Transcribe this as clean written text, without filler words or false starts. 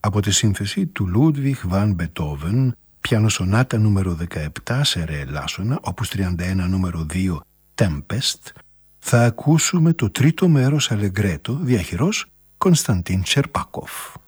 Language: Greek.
Από τη σύνθεση του Λούντβιχ Βαν Μπετόβεν, πιανοσονάτα νούμερο 17 σε ρε ελάσσονα, όπους 31 νούμερο 2 Tempest, θα ακούσουμε το τρίτο μέρος αλεγκρέτο, διαχειρός Κωνσταντίν Τσερπάκοφ.